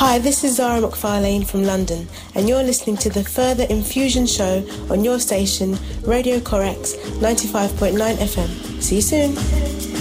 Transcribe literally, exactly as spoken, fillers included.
Hi, this is Zara McFarlane from London, and you're listening to the Further Infusion Show on your station, Radio Corex, ninety-five point nine F M. See you soon.